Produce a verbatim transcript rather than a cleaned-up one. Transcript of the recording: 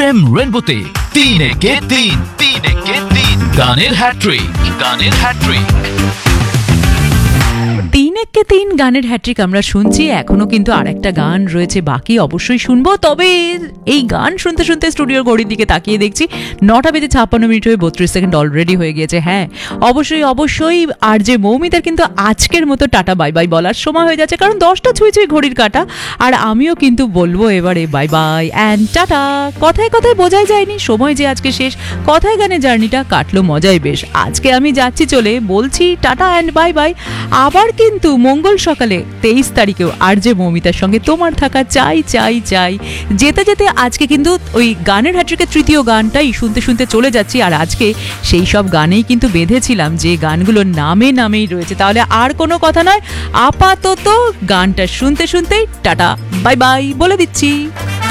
FM রেনবোতে তিন একে তিন তিন একে তিন গানের হ্যাট্রিক গানের হ্যাট্রিক তিন একে তিন গানের হ্যাট্রিক আমরা শুনছি। এখনো কিন্তু আর একটা গান রয়েছে বাকি, অবশ্যই শুনবো। তবে এই গান শুনতে শুনতে স্টুডিওর ঘড়ির দিকে তাকিয়ে দেখছি নটা বেজে ছাপ্পান্ন মিনিট হয়ে বত্রিশ সেকেন্ড অলরেডি হয়ে গিয়েছে। হ্যাঁ, অবশ্যই অবশ্যই আর যে মৌমিতার কিন্তু আজকের মতো টাটা বাই বাই বলার সময় হয়ে যাচ্ছে, কারণ দশটা ছুঁই ছুঁই ঘড়ির কাটা। আর আমিও কিন্তু বলবো এবারে বাই বাই অ্যান্ড টাটা। কথায় কথায় বোঝাই যায়নি সময় যে আজকে শেষ, কথায় গানে জার্নিটা কাটলো মজাই বেশ। আজকে আমি যাচ্ছি চলে, বলছি টাটা অ্যান্ড বাই বাই। আবার কিন্তু মঙ্গল সকালে তেইশ তারিখেও আর যে মৌমিতার সঙ্গে তোমার থাকা চাই চাই চাই। যেতে যেতে আজকে কিন্তু ওই গানের হ্যাট্রিকের তৃতীয় গানটাই শুনতে শুনতে চলে যাচ্ছি। আর আজকে সেই সব গানেই কিন্তু বেঁধেছিলাম যে গানগুলোর নামে নামেই রয়েছে। তাহলে আর কোনো কথা নয়, আপাতত গানটা শুনতে শুনতেই টাটা বাই বাই বলে দিচ্ছি।